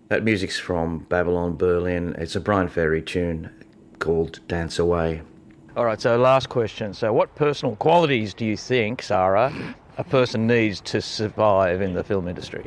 That music's from Babylon Berlin. It's a Brian Ferry tune called Dance Away. All right, so last question. So what personal qualities do you think, Sarah, a person needs to survive in the film industry?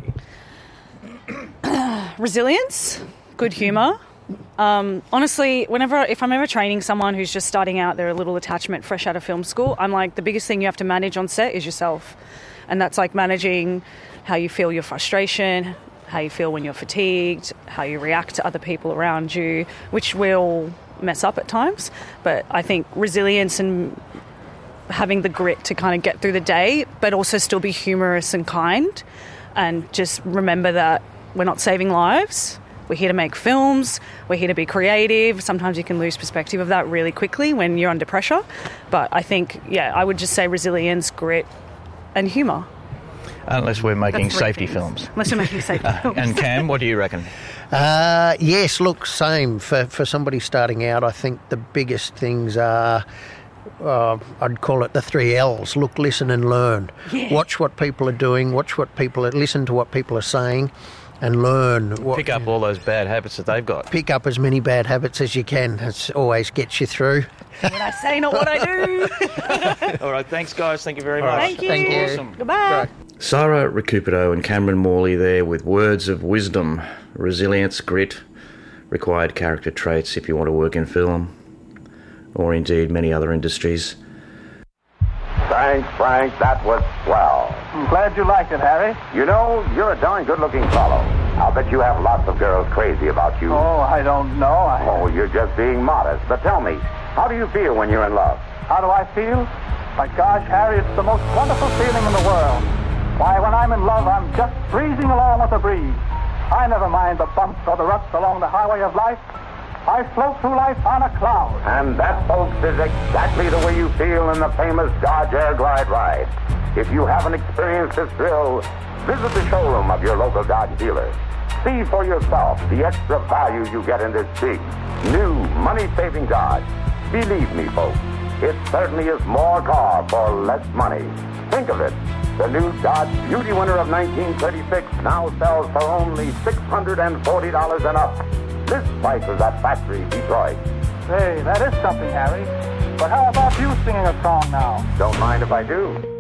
Resilience, good humour. Honestly, if I'm ever training someone who's just starting out, they're a little attachment fresh out of film school, I'm like, the biggest thing you have to manage on set is yourself. And that's like managing how you feel your frustration, how you feel when you're fatigued, how you react to other people around you, which will mess up at times. But I think resilience and having the grit to kind of get through the day, but also still be humorous and kind, and just remember that we're not saving lives. We're here to make films. We're here to be creative. Sometimes you can lose perspective of that really quickly when you're under pressure. But I think, I would just say resilience, grit, and humour. Unless we're making safety films. Unless we're making safety films. And Cam, what do you reckon? Yes, look, same. For somebody starting out, I think the biggest things are, I'd call it the 3 L's. Look, listen and learn. Yeah. Watch what people are doing, listen to what people are saying, and learn. Pick up all those bad habits that they've got. Pick up as many bad habits as you can. It always gets you through. What I say, not what I do. All right, thanks, guys. Thank you very much. Thank you. Thank you. Awesome. Goodbye. Sarah Recupito and Cameron Morley there with words of wisdom, resilience, grit, required character traits if you want to work in film, or indeed many other industries. Thanks, Frank. That was swell. I'm glad you liked it, Harry. You know, you're a darn good-looking fellow. I'll bet you have lots of girls crazy about you. Oh, I don't know. Oh, you're just being modest. But tell me, how do you feel when you're in love? How do I feel? My gosh, Harry, it's the most wonderful feeling in the world. Why, when I'm in love, I'm just breezing along with the breeze. I never mind the bumps or the ruts along the highway of life. I float through life on a cloud. And that, folks, is exactly the way you feel in the famous Dodge Air Glide ride. If you haven't experienced this thrill, visit the showroom of your local Dodge dealer. See for yourself the extra value you get in this big, new, money-saving Dodge. Believe me, folks, it certainly is more car for less money. Think of it. The new Dodge Beauty Winner of 1936 now sells for only $640 and up. This price is at Factory Detroit. Hey, that is something, Harry. But how about you singing a song now? Don't mind if I do.